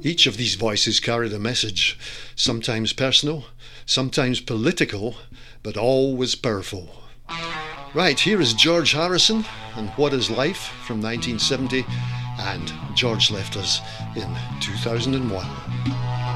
Each of these voices carried a message, sometimes personal, sometimes political, but always powerful. Right, here is George Harrison and What Is Life from 1970, and George left us in 2001.